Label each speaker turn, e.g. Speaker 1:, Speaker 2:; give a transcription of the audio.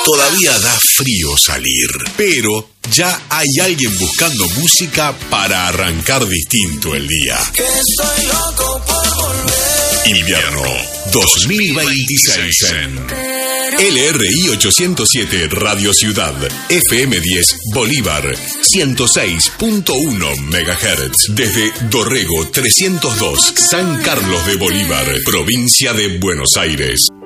Speaker 1: Todavía da frío salir, pero ya hay alguien buscando música para arrancar distinto el día.
Speaker 2: Que estoy loco por volver.
Speaker 1: Invierno 2026 en LRI 807 Radio Ciudad, FM 10 Bolívar, 106.1 MHz, desde Dorrego 302, San Carlos de Bolívar, provincia de Buenos Aires.